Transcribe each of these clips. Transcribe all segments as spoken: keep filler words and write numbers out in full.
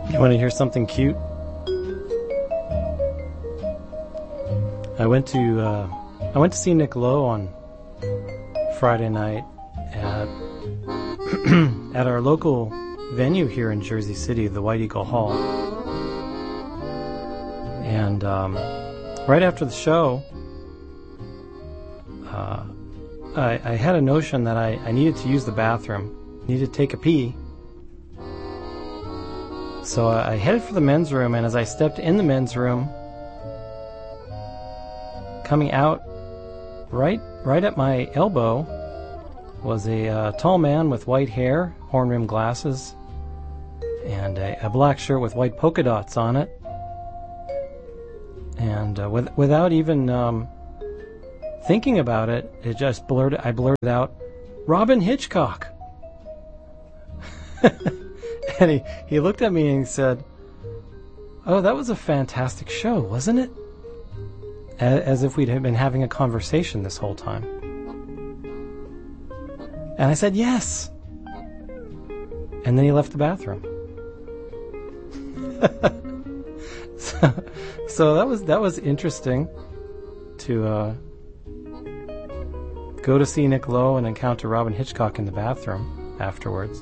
You want to hear something cute? I went to uh, I went to see Nick Lowe on Friday night at at our local venue here in Jersey City, the White Eagle Hall. And um, right after the show, uh, I, I had a notion that I, I needed to use the bathroom, needed to take a pee. So I headed for the men's room, and as I stepped in the men's room, coming out right right at my elbow was a uh, tall man with white hair, horn-rimmed glasses, and a, a black shirt with white polka dots on it. And uh, with, without even um, thinking about it, it just blurted. I blurted out, "Robyn Hitchcock." And he, he looked at me and he said, "Oh, that was a fantastic show, wasn't it?" As, as if we'd been having a conversation this whole time. And I said, "Yes." And then he left the bathroom. so, so that was that was interesting to uh, go to see Nick Lowe and encounter Robyn Hitchcock in the bathroom afterwards.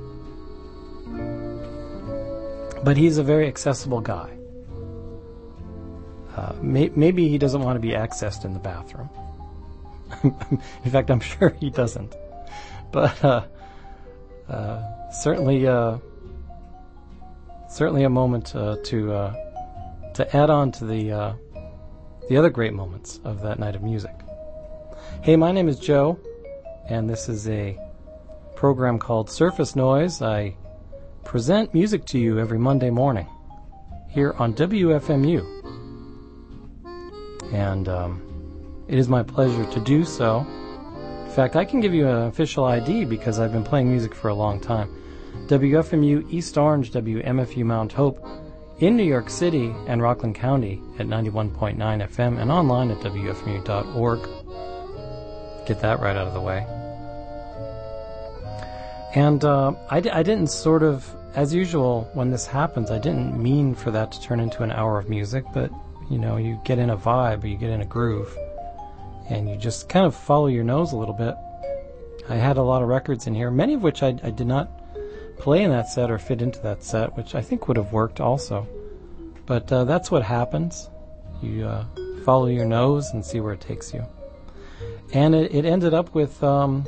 But he's a very accessible guy. Uh, may, maybe he doesn't want to be accessed in the bathroom. In fact, I'm sure he doesn't. But uh, uh, certainly, uh, certainly a moment uh, to uh, to add on to the uh, the other great moments of that night of music. Hey, my name is Joe, and this is a program called Surface Noise. I present music to you every Monday morning here on W F M U. And um, it is my pleasure to do so. In fact, I can give you an official I D because I've been playing music for a long time. W F M U East Orange, W M F U Mount Hope in New York City and Rockland County at ninety-one point nine F M and online at W F M U dot org. Get that right out of the way. And uh, I, d- I didn't sort of, as usual, when this happens, I didn't mean for that to turn into an hour of music, but, you know, you get in a vibe, or you get in a groove, and you just kind of follow your nose a little bit. I had a lot of records in here, many of which I, I did not play in that set or fit into that set, which I think would have worked also. But uh, that's what happens. You uh, follow your nose and see where it takes you. And it, it ended up with... Um,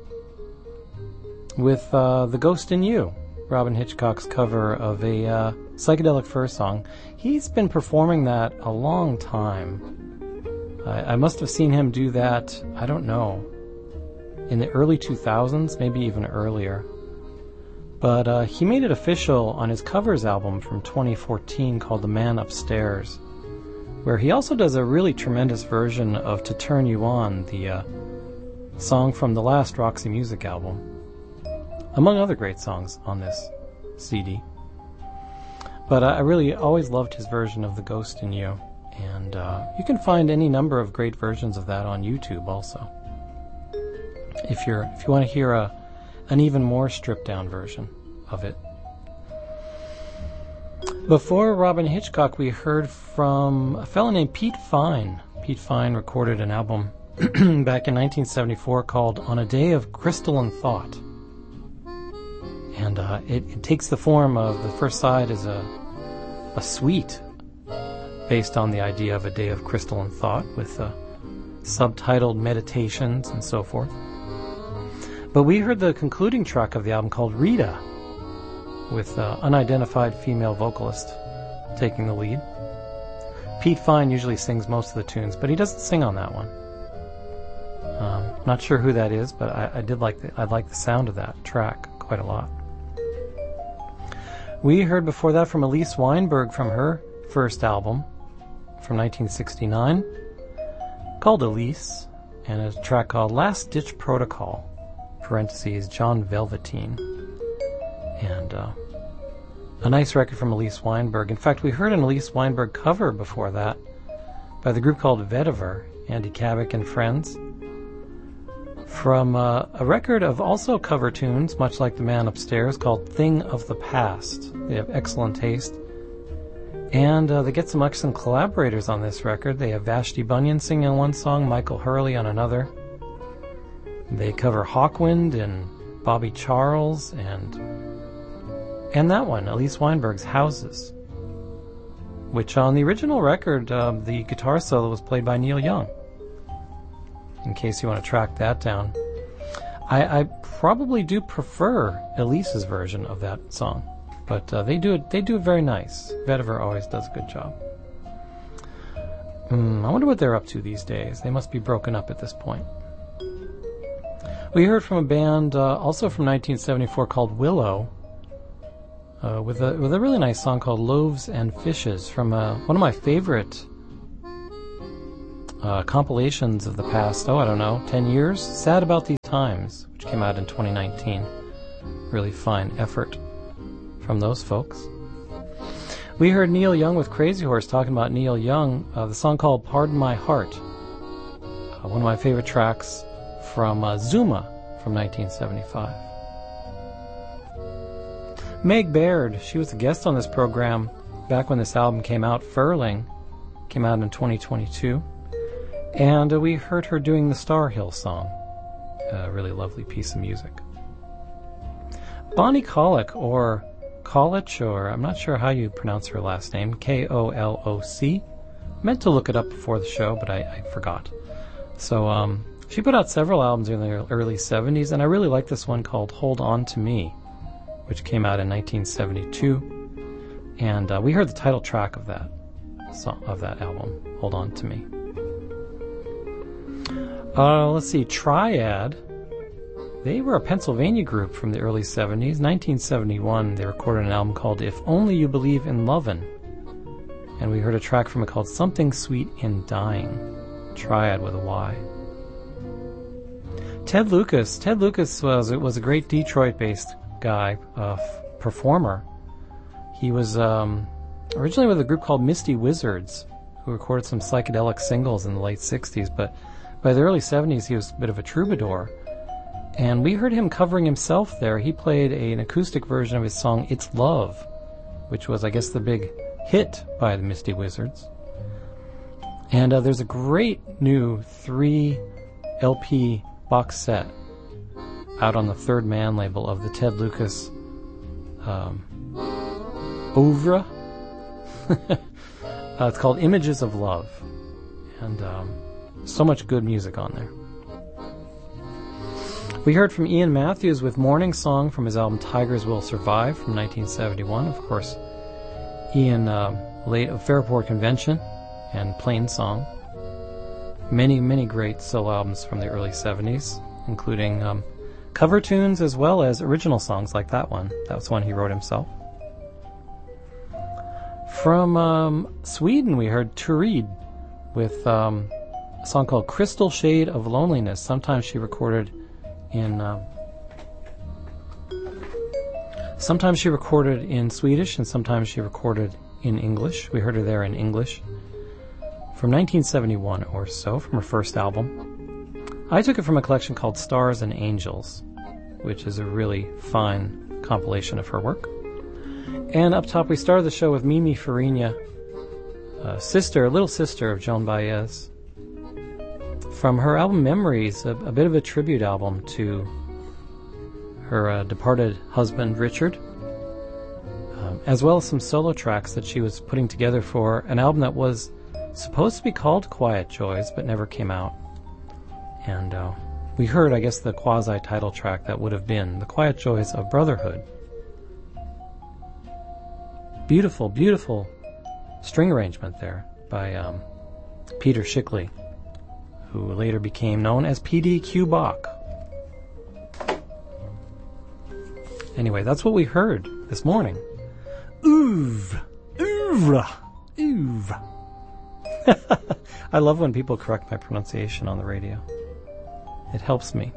with uh, The Ghost in You, Robyn Hitchcock's cover of a uh, Psychedelic Fur song. He's been performing that a long time. I, I must have seen him do that, I don't know, in the early two thousands, maybe even earlier. But uh, he made it official on his covers album from twenty fourteen called The Man Upstairs, where he also does a really tremendous version of To Turn You On, the uh, song from the last Roxy Music album, among other great songs on this C D. But uh, I really always loved his version of The Ghost in You, and uh, you can find any number of great versions of that on YouTube also. If you're if you want to hear a an even more stripped down version of it. Before Robyn Hitchcock, we heard from a fellow named Pete Fine. Pete Fine recorded an album back in nineteen seventy-four called On a Day of Crystalline Thought. And uh, it, it takes the form of, the first side is a, a suite based on the idea of a day of crystalline thought with uh, subtitled meditations and so forth. But we heard the concluding track of the album called Rita, with uh, unidentified female vocalist taking the lead. Pete Fine usually sings most of the tunes, but he doesn't sing on that one. Um, not sure who that is, but I, I did like the, I like the sound of that track quite a lot. We heard before that from Elise Weinberg from her first album from nineteen sixty-nine called Elise, and a track called Last Ditch Protocol, parentheses, John Velveteen. And uh, a nice record from Elise Weinberg. In fact, we heard an Elise Weinberg cover before that by the group called Vetiver, Andy Kabik and friends, from uh, a record of also cover tunes, much like the man upstairs, called Thing of the Past. They have excellent taste. And uh, they get some excellent collaborators on this record. They have Vashti Bunyan singing on one song, Michael Hurley on another. They cover Hawkwind and Bobby Charles and and that one, Elise Weinberg's Houses, which on the original record, uh, the guitar solo was played by Neil Young, in case you want to track that down. I, I probably do prefer Elise's version of that song, but uh, they do it they do it very nice. Vetiver always does a good job. Mm, I wonder what they're up to these days. They must be broken up at this point. We heard from a band uh, also from nineteen seventy-four called Willow, uh, with a with a really nice song called Loaves and Fishes from uh, one of my favorite uh, compilations of the past, oh, I don't know, ten years, Sad About These Times, which came out in twenty nineteen. Really fine effort from those folks. We heard Neil Young with Crazy Horse talking about Neil Young, uh, the song called Pardon My Heart, uh, one of my favorite tracks from uh, Zuma from nineteen seventy-five. Meg Baird, she was a guest on this program back when this album came out. Furling came out in twenty twenty-two, and uh, we heard her doing the Star Hill song, a really lovely piece of music. Bonnie Kollock, or Kolloch, or I'm not sure how you pronounce her last name, K O L O C. Meant to look it up before the show, but I, I forgot. So, um, she put out several albums in the early seventies, and I really like this one called Hold On To Me, which came out in nineteen seventy-two. And uh, we heard the title track of that song, of that album, Hold On To Me. Uh, let's see, Triad. They were a Pennsylvania group from the early seventies. nineteen seventy-one, they recorded an album called If Only You Believe in Lovin'. And we heard a track from it called Something Sweet in Dying. Triad with a Y. Ted Lucas. Ted Lucas was was a great Detroit-based guy, uh, f- performer. He was um, originally with a group called Misty Wizards, who recorded some psychedelic singles in the late sixties, but by the early seventies he was a bit of a troubadour. And we heard him covering himself there. He played a, an acoustic version of his song It's Love, which was, I guess, the big hit by the Misty Wizards. And uh, there's a great new three L P box set out on the Third Man label of the Ted Lucas um, oeuvre. uh, it's called Images of Love, and um, so much good music on there. We heard from Ian Matthews with Morning Song from his album Tigers Will Survive from nineteen seventy-one. Of course, Ian uh, late of Fairport Convention and Plain Song. Many, many great solo albums from the early seventies, including um, cover tunes as well as original songs like that one. That was one he wrote himself. From um, Sweden, we heard Turid with um, a song called Crystal Shade of Loneliness. Sometimes she recorded in uh, sometimes she recorded in Swedish and sometimes she recorded in English. We heard her there in English. From nineteen seventy-one or so, from her first album. I took it from a collection called Stars and Angels, which is a really fine compilation of her work. And up top, we started the show with Mimi Farinha, uh, sister, little sister of Joan Baez, from her album Memories, a, a bit of a tribute album to her uh, departed husband, Richard, um, as well as some solo tracks that she was putting together for an album that was supposed to be called Quiet Joys, but never came out. And uh, we heard, I guess, the quasi-title track that would have been The Quiet Joys of Brotherhood. Beautiful, beautiful string arrangement there by um, Peter Schickli, who later became known as P D Q Bach. Anyway, that's what we heard this morning. Oeuvre, oeuvre, oeuvre. I love when people correct my pronunciation on the radio. It helps me.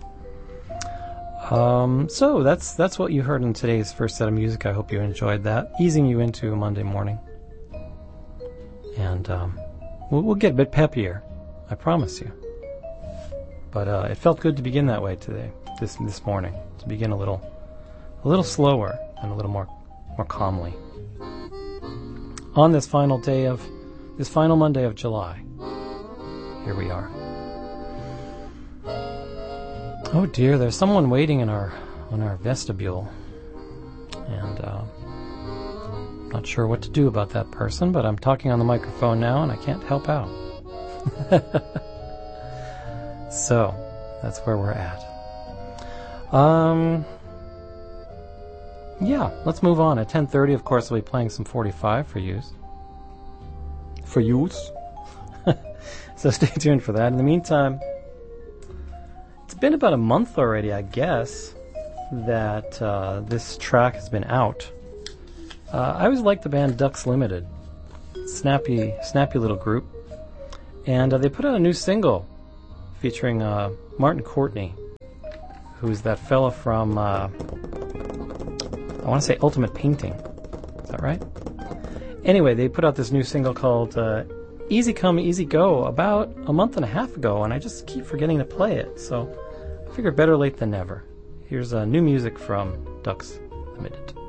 Um, so that's that's what you heard in today's first set of music. I hope you enjoyed that, easing you into a Monday morning. And um, we'll, we'll get a bit peppier, I promise you. But uh, it felt good to begin that way today, this this morning, to begin a little, a little slower and a little more, more calmly. On this final day of, this final Monday of July, here we are. Oh dear, there's someone waiting in our, on our vestibule, and uh, not sure what to do about that person, but I'm talking on the microphone now, and I can't help out. So, that's where we're at. Um, yeah, let's move on. At ten thirty, of course, we'll be playing some forty-five for use. For use. So stay tuned for that. In the meantime, it's been about a month already, I guess, that uh, this track has been out. Uh, I always liked the band Ducks Limited. Snappy, snappy little group. And uh, they put out a new single featuring uh, Martin Courtney, who's that fella from, uh, I want to say Ultimate Painting. Is that right? Anyway, they put out this new single called uh, Easy Come, Easy Go about a month and a half ago, and I just keep forgetting to play it, so I figure better late than never. Here's uh, new music from Ducks Limited.